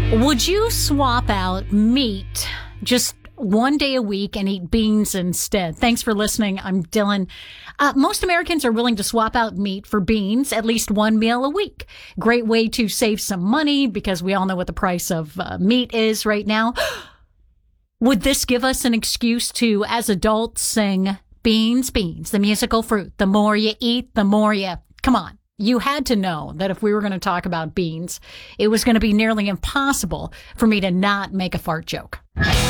Would you swap out meat just one day a week and eat beans instead? Thanks for listening. I'm Dylan. Most Americans are willing to swap out meat for beans at least one meal a week. Great way to save some money because we all know what the price of meat is right now. Would this give us an excuse to, as adults, sing beans, beans, the musical fruit? The more you eat, the more you... Come on. You had to know that if we were going to talk about beans, it was going to be nearly impossible for me to not make a fart joke.